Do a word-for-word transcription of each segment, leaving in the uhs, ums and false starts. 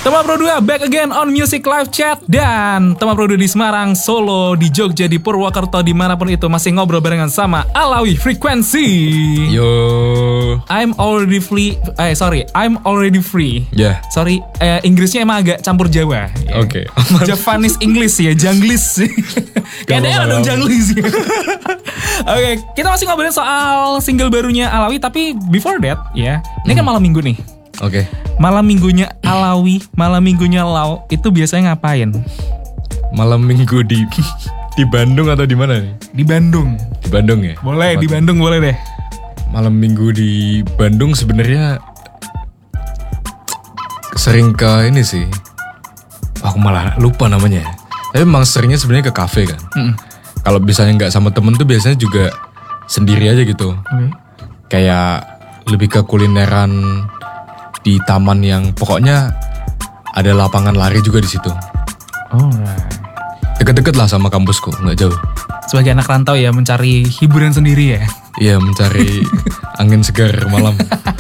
Tema Pro dua back again on Music Live Chat. Dan Tema Pro dua di Semarang, Solo, di Jogja, di Purwokerto, dimanapun itu masih ngobrol barengan sama Alawi Frequency. Yo, I'm already free. Eh sorry, I'm already free. ya. Yeah. Sorry, eh, Inggrisnya emang agak campur Jawa. Ya. Oke. Okay. Javanese English ya, Janglis. Kayaknya ada Janglis. Oke, okay, kita masih ngobrolin soal single barunya Alawi, tapi before that ya, ini kan malam minggu nih. Oke. Okay. Malam minggunya Alawi, malam minggunya Lau itu biasanya ngapain? Malam minggu di di Bandung atau di mana nih? Di Bandung. Di Bandung ya? Boleh, di Bandung boleh deh. Malam minggu di Bandung sebenarnya sering ke ini sih. Aku malah lupa namanya. Tapi memang seringnya sebenarnya ke kafe kan. Mm-mm. Kalau misalnya nggak sama temen tuh biasanya juga sendiri aja gitu. Okay. Kayak lebih ke kulineran di taman yang pokoknya ada lapangan lari juga di situ. Alright. Deket-deket lah sama kampusku, nggak jauh. Sebagai anak rantau ya mencari hiburan sendiri ya. Iya, mencari angin segar malam.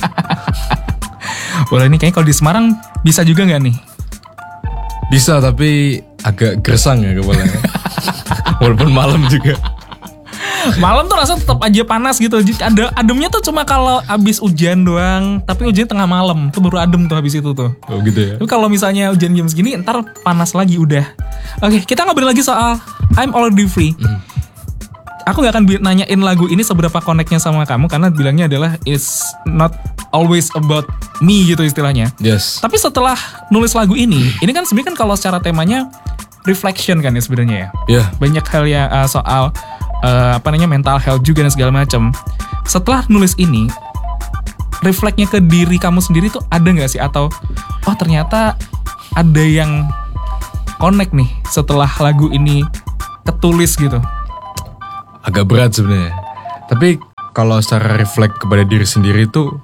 Boleh nih, kayaknya kalau di Semarang bisa juga nggak nih? Bisa, tapi agak gersang ya kepalanya. Walaupun malam juga. Malam tuh rasanya tetap aja panas gitu. Ada ademnya tuh cuma kalau abis hujan doang. Tapi hujan tengah malam tuh baru adem tuh habis itu tuh. Oh gitu ya. Tapi kalau misalnya hujan jam segini ntar panas lagi udah. Oke, kita ngobrol lagi soal I'm Already Free. Mm. Aku gak akan nanyain lagu ini seberapa connect-nya sama kamu, karena bilangnya adalah it's not always about me gitu istilahnya. Yes. Tapi setelah nulis lagu ini, ini kan sebenarnya kan kalau secara temanya reflection kan ya sebenarnya ya. Yeah. Banyak hal yang uh, soal Uh, apa namanya mental health juga dan segala macam. Setelah nulis ini, refleksnya ke diri kamu sendiri tuh ada nggak sih, atau oh ternyata ada yang connect nih setelah lagu ini ketulis gitu? Agak berat sebenarnya. Tapi kalau secara refleks kepada diri sendiri tuh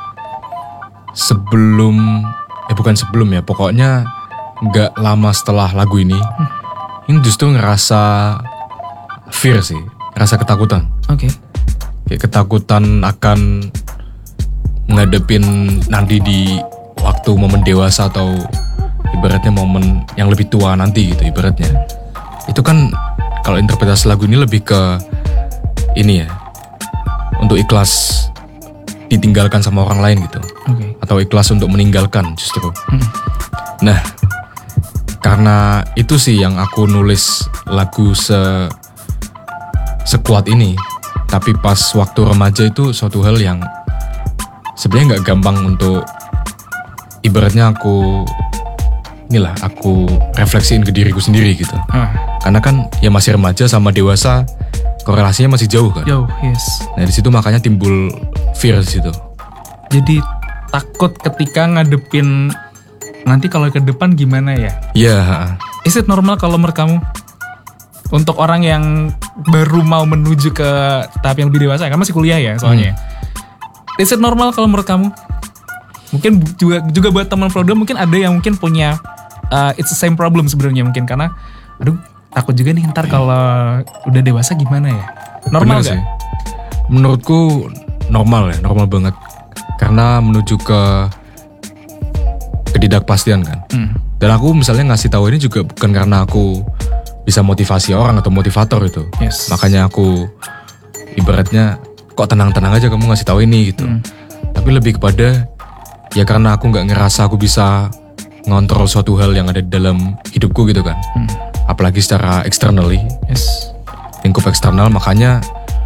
sebelum, eh bukan sebelum ya, pokoknya nggak lama setelah lagu ini, hmm. ini justru ngerasa fear sih, rasa ketakutan. Oke. Okay. Kayak ketakutan akan ngadepin nanti di waktu momen dewasa atau ibaratnya momen yang lebih tua nanti gitu ibaratnya. Itu kan kalau interpretasi lagu ini lebih ke ini ya, untuk ikhlas ditinggalkan sama orang lain gitu. Okay. Atau ikhlas untuk meninggalkan justru. Hmm. Nah, karena itu sih yang aku nulis lagu se sekuat ini, tapi pas waktu remaja itu suatu hal yang sebenarnya nggak gampang untuk ibaratnya aku inilah aku refleksiin ke diriku sendiri gitu. Hmm. Karena kan ya masih remaja sama dewasa korelasinya masih jauh kan. Jauh, yes. Nah di situ makanya timbul fear di situ. Jadi takut ketika ngadepin nanti kalau ke depan gimana ya? Iya. Yeah. Is it normal kalau menurut kamu? Untuk orang yang baru mau menuju ke tahap yang lebih dewasa, kan masih kuliah ya soalnya. Hmm. Is it normal kalau menurut kamu? Mungkin juga juga buat teman Pro dua mungkin ada yang mungkin punya uh, it's the same problem sebenarnya mungkin, karena aduh takut juga nih ntar kalau udah dewasa gimana ya? Normal gak? Menurutku normal ya, normal banget. Karena menuju ke ketidakpastian kan. Hmm. Dan aku misalnya ngasih tahu ini juga bukan karena aku bisa motivasi orang atau motivator itu. Yes. Makanya aku ibaratnya kok tenang-tenang aja kamu ngasih tahu ini gitu. Hmm. Tapi lebih kepada ya karena aku nggak ngerasa aku bisa ngontrol suatu hal yang ada di dalam hidupku gitu kan. Hmm. Apalagi secara externally. Yes. Lingkup eksternal, makanya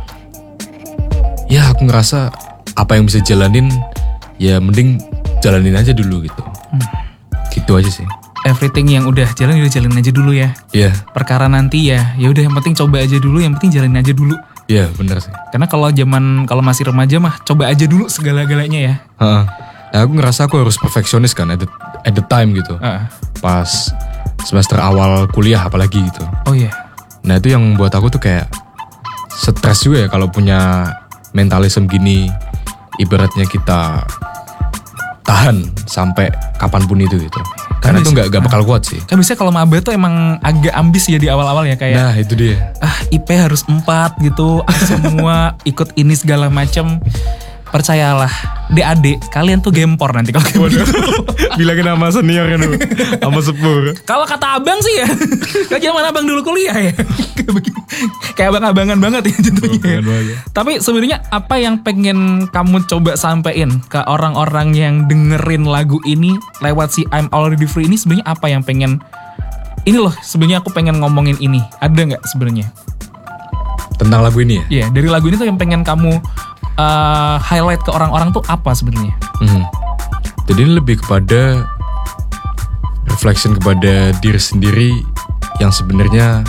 ya aku ngerasa apa yang bisa jalanin ya mending jalanin aja dulu gitu. Hmm. Gitu aja sih. Everything yang udah jalan udah jalan aja dulu ya. Iya. Yeah. Perkara nanti ya, ya udah yang penting coba aja dulu, yang penting jalanin aja dulu. Iya, yeah, benar sih. Karena kalau zaman kalau masih remaja mah coba aja dulu segala-galanya ya. Heeh. Nah, aku ngerasa aku harus perfeksionis kan at the, at the time gitu. Uh. Pas semester awal kuliah apalagi gitu. Oh iya. Yeah. Nah, itu yang buat aku tuh kayak stres juga ya kalau punya mentalisme gini. Ibaratnya kita tahan sampai kapanpun itu gitu. Karena kan itu nggak nggak bakal kuat sih. Kan biasanya kalau maba tuh emang agak ambis ya di awal-awal ya, kayak. Nah itu dia. Ah I P harus empat gitu, semua ikut ini segala macam. percayalah, adik-adik kalian tuh gempor nanti kalau kayak gitu. Bilangin sama senior kan, sama sepur. Kalau kata abang sih ya, kan zaman abang dulu kuliah ya, kayak abang-abangan banget ya jatuhnya. Tapi sebenarnya apa yang pengen kamu coba sampein ke orang-orang yang dengerin lagu ini lewat si I'm Already Free ini, sebenarnya apa yang pengen? Ini loh, sebenarnya aku pengen ngomongin ini. Ada nggak sebenarnya? Tentang lagu ini ya? Iya, dari lagu ini tuh yang pengen kamu Uh, highlight ke orang-orang tuh apa sebenarnya? Hmm. Jadi ini lebih kepada reflection kepada diri sendiri yang sebenarnya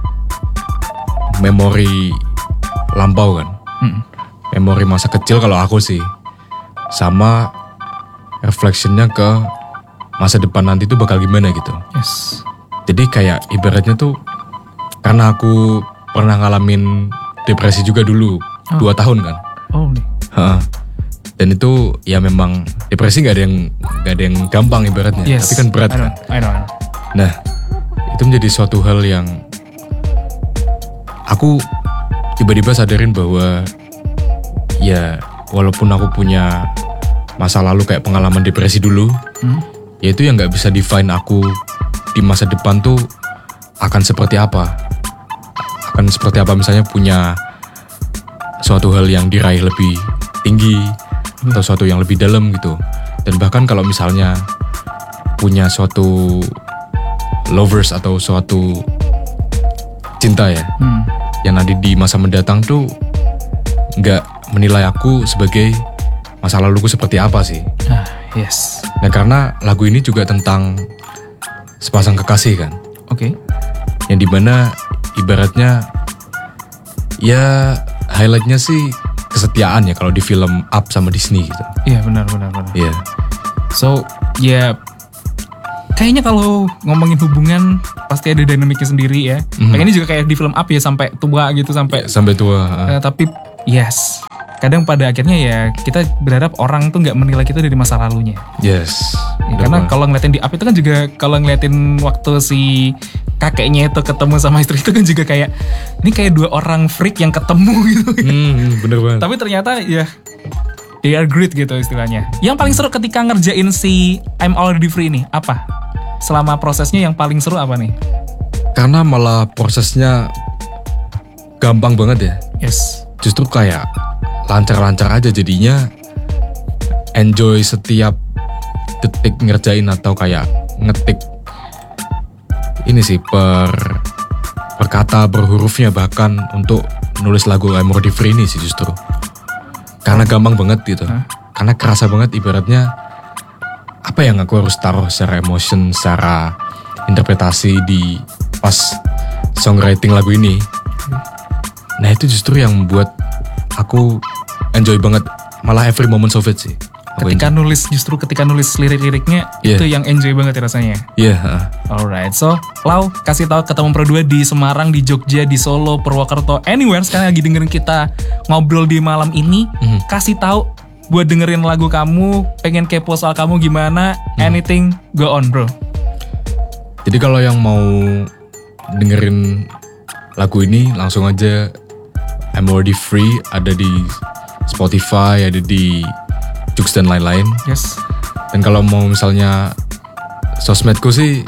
memori lampau kan, hmm. memori masa kecil kalau aku sih, sama reflectionnya ke masa depan nanti tuh bakal gimana gitu. Yes. Jadi kayak ibaratnya tuh karena aku pernah ngalamin depresi juga dulu oh. dua tahun kan. Oh nih. Ha. Dan itu ya memang depresi nggak ada yang nggak ada yang gampang ibaratnya, yes. tapi kan berat kan. I know, I know. Nah itu menjadi suatu hal yang aku tiba-tiba sadarin bahwa ya walaupun aku punya masa lalu kayak pengalaman depresi dulu, hmm? ya itu yang nggak bisa define aku di masa depan tuh akan seperti apa, akan seperti apa misalnya punya suatu hal yang diraih lebih tinggi hmm. atau suatu yang lebih dalam gitu. Dan bahkan kalau misalnya punya suatu lovers atau suatu cinta ya hmm. yang nanti di masa mendatang tuh nggak menilai aku sebagai masa laluku seperti apa sih. Ah, yes. Nah karena lagu ini juga tentang sepasang kekasih kan. Oke. Okay. Yang dimana ibaratnya ya highlightnya sih kesetiaan ya kalau di film Up sama Disney gitu. Iya benar benar benar. Iya. Yeah. So ya yeah, kayaknya kalau ngomongin hubungan pasti ada dinamiknya sendiri ya. Mm-hmm. Kayaknya juga kayak di film Up ya sampai tua gitu sampai yeah, sampai tua. Uh, tapi yes, kadang pada akhirnya ya kita berharap orang tuh nggak menilai kita dari masa lalunya. Yes. Ya, karena kalau ngeliatin di Up itu kan juga kalau ngeliatin waktu si kakeknya itu ketemu sama istri itu kan juga kayak ini kayak dua orang freak yang ketemu gitu. Hmm, bener banget. Tapi ternyata ya they are great gitu istilahnya. Yang paling seru ketika ngerjain si I'm Already Free ini apa? Selama prosesnya yang paling seru apa nih? Karena malah prosesnya gampang banget ya. Yes. Justru kayak lancar-lancar aja jadinya, enjoy setiap detik ngerjain atau kayak ngetik ini sih per per kata, per hurufnya bahkan untuk nulis lagu I'm Already Free ini sih justru. Karena gampang banget gitu. Huh? Karena kerasa banget ibaratnya apa yang aku harus taruh secara emotion, secara interpretasi di pas songwriting lagu ini. Nah itu justru yang membuat aku enjoy banget, malah every moment of it sih. Ketika nulis, justru ketika nulis lirik-liriknya yeah. itu yang enjoy banget ya rasanya. Iya. Yeah. Alright, so Lau kasih tahu ketemu Pro dua di Semarang, di Jogja, di Solo, Purwokerto, anywhere sekarang lagi dengerin kita ngobrol di malam ini, mm-hmm. kasih tahu buat dengerin lagu kamu, pengen kepo soal kamu gimana, mm. anything go on bro. Jadi kalau yang mau dengerin lagu ini langsung aja I'm Already Free, ada di Spotify, ada di Jux dan lain-lain. Yes. Dan kalau mau misalnya sosmedku sih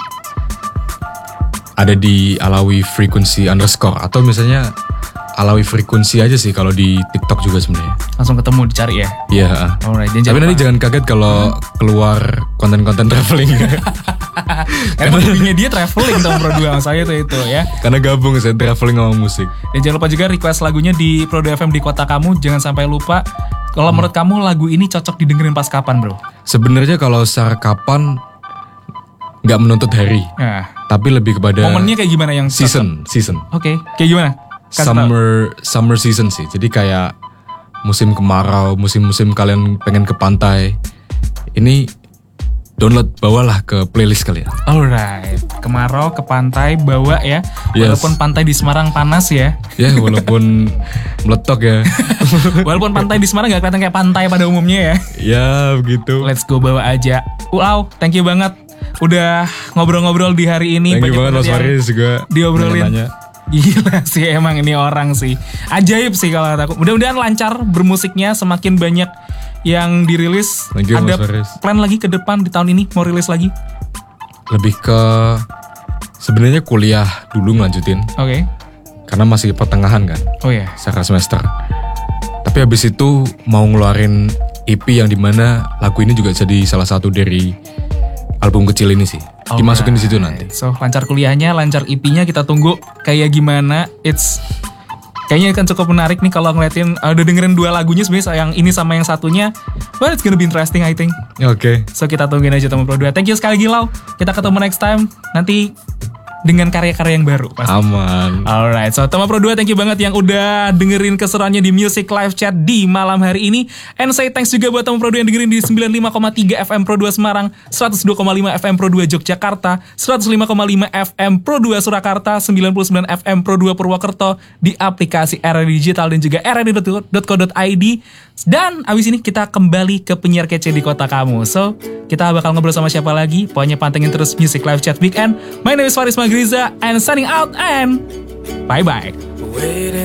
ada di Alawi Frequency underscore atau misalnya Alawi Frequency aja sih kalau di TikTok juga sebenarnya. Langsung ketemu dicari ya. Iya. Alright. Tapi nanti jangan kaget kalau keluar konten-konten traveling. Karena hobinya dia traveling sama Pro dua sama saya tuh itu ya. Karena gabung saya traveling sama musik. Dan jangan lupa juga request lagunya di Pro dua F M di kota kamu. Jangan sampai lupa. Kalau hmm. menurut kamu lagu ini cocok didengerin pas kapan bro? Sebenarnya kalau secara kapan nggak menuntut hari, nah. tapi lebih kepada momennya kayak gimana yang season, cocok? Season. Oke, okay. Kayak gimana? Kasih summer, tahu. Summer season sih. Jadi kayak musim kemarau, musim-musim kalian pengen ke pantai. Ini download, bawalah ke playlist kalian. Alright, kemarau ke pantai bawa ya. Yes. Walaupun pantai di Semarang panas ya. Ya, yeah, walaupun meletok ya. Walaupun pantai di Semarang gak kelihatan kayak pantai pada umumnya ya. Ya, begitu. Let's go bawa aja. Wow, thank you banget udah ngobrol-ngobrol di hari ini. Thank you banget Mas Faris juga diobrolin. Gila sih emang ini orang sih. Ajaib sih kalau kataku. Mudah-mudahan lancar bermusiknya, semakin banyak yang dirilis. Thank you, Ada Mas Faris. plan lagi ke depan di tahun ini mau rilis lagi? Lebih ke sebenarnya kuliah dulu ngelanjutin Oke. karena masih pertengahan kan, Oh ya. secara semester. Tapi habis itu mau ngeluarin E P yang dimana lagu ini juga jadi salah satu dari album kecil ini sih. Dimasukin di situ nanti. So lancar kuliahnya, lancar E P-nya, kita tunggu kayak gimana. It's kayaknya kan cukup menarik nih kalau ngeliatin uh, udah dengerin dua lagunya sebenarnya, yang ini sama yang satunya. Well, it's gonna be interesting I think. Oke. So kita tungguin aja teman Pro dua. Thank you sekali lagi Lau. Kita ketemu next time nanti dengan karya-karya yang baru pasti. Aman. Alright, so Tama Pro dua, thank you banget yang udah dengerin keseruannya di Music Live Chat di malam hari ini. And say thanks juga buat Tama Pro dua yang dengerin di sembilan puluh lima koma tiga F M Pro dua Semarang, seratus dua koma lima F M Pro dua Yogyakarta, seratus lima koma lima F M Pro dua Surakarta, sembilan puluh sembilan F M Pro dua Purwokerto, di aplikasi R R D Digital dan juga r r d dot co dot i d. Dan abis ini kita kembali ke penyiar kece di kota kamu. So, kita bakal ngobrol sama siapa lagi? Pokoknya pantengin terus Music Live Chat Weekend. My name is Faris Magriza and signing out and bye-bye.